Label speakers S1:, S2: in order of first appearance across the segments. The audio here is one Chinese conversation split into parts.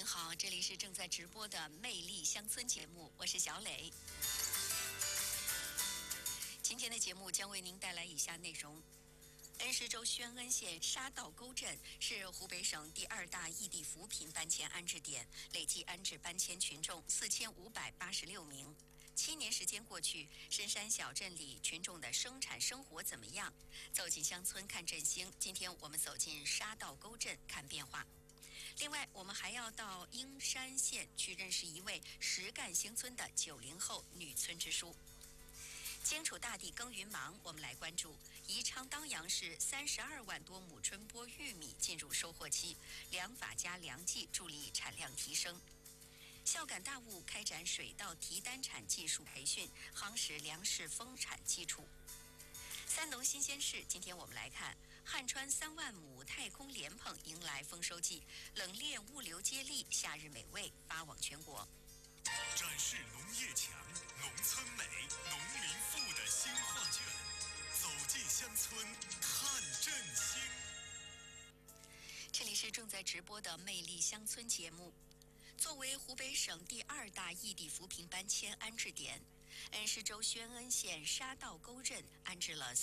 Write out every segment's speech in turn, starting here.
S1: 您好，这里是正在直播的《魅力乡村》节目，我是小磊。今天的节目将为您带来以下内容：恩施州宣恩县沙道沟镇是湖北省第2大异地扶贫搬迁安置点，累计安置搬迁群众4586名。7年时间过去，深山小镇里群众的生产生活怎么样？走进乡村看振兴。今天我们走进沙道沟镇看变化。另外，我们还要到英山县去认识一位实干兴村的90后女村支书。荆楚大地耕耘忙，我们来关注宜昌当阳市32万多亩春播玉米进入收获期，良法加良技助力产量提升。孝感大悟开展水稻提单产技术培训，夯实粮食丰产基础。三农新鲜事，今天我们来看汉川3万亩太空莲蓬迎来丰收季，冷链物流接力，夏日美味发往全国。
S2: 展示农业强、农村美、农民富的新画卷，走进乡村看振兴。
S1: 这里是正在直播的《魅力乡村》节目。作为湖北省第2大异地扶贫搬迁安置点，恩施州宣恩县沙道沟镇安置了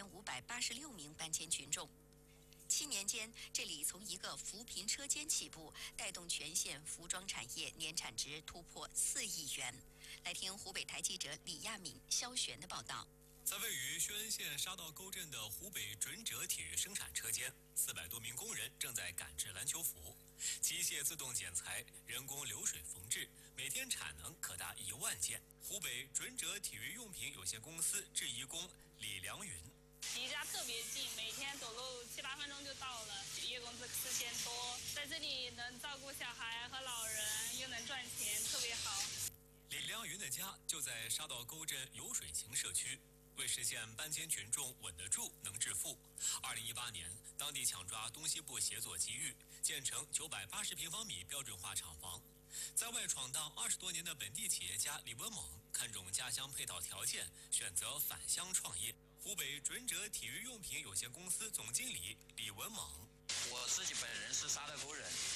S1: 4586名搬迁群众。7年间，这里从一个扶贫车间起步，带动全县服装产业年产值突破4亿元。来听湖北台记者李亚敏、肖璇的报道。
S3: 在位于宣恩县沙道沟镇的湖北准者体育生产车间，400多名工人正在赶制篮球服，机械自动剪裁，人工流水缝制，每天产能可达1万件。湖北准者体育用品有限公司制衣工李良云。
S4: 离家特别近，每天走路7、8分钟就到了，月工资4000多，在这里能照顾小孩和老人，又能赚钱，特别好。
S3: 李良云的家就在沙道沟镇油水情社区。为实现搬迁群众稳得住、能致富，2018年，当地抢抓东西部协作机遇，建成980平方米标准化厂房。在外闯荡20多年的本地企业家李文猛看中家乡配套条件，选择返乡创业。湖北准者体育用品有限公司总经理李文猛。
S5: 我自己本人是沙道沟人，